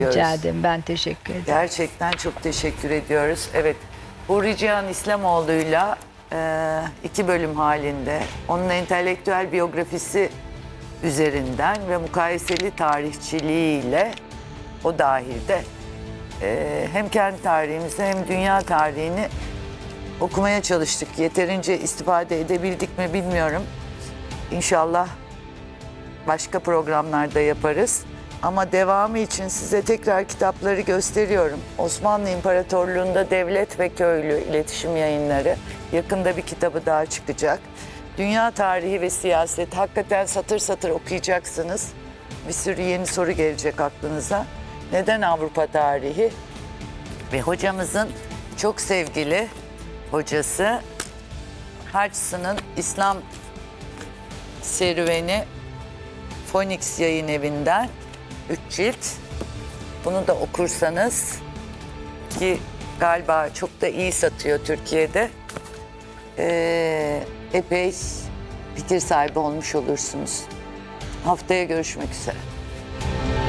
Rica ederim. Ben teşekkür ederim. Gerçekten çok teşekkür ediyoruz. Evet, Huri Cihan İslamoğlu'yla 2 bölüm halinde onun entelektüel biyografisi üzerinden ve mukayeseli tarihçiliğiyle o dahilde hem kendi tarihimizi hem dünya tarihini okumaya çalıştık. Yeterince istifade edebildik mi bilmiyorum. İnşallah başka programlarda yaparız. Ama devamı için size tekrar kitapları gösteriyorum. Osmanlı İmparatorluğu'nda Devlet ve Köylü İletişim Yayınları. Yakında bir kitabı daha çıkacak. Dünya tarihi ve siyaset. Hakikaten satır satır okuyacaksınız. Bir sürü yeni soru gelecek aklınıza. Neden Avrupa tarihi? Ve hocamızın çok sevgili hocası Haçsı'nın İslam serüveni Phoenix Yayın Evi'nden 3 cilt. Bunu da okursanız ki galiba çok da iyi satıyor Türkiye'de. Epey fikir sahibi olmuş olursunuz. Haftaya görüşmek üzere.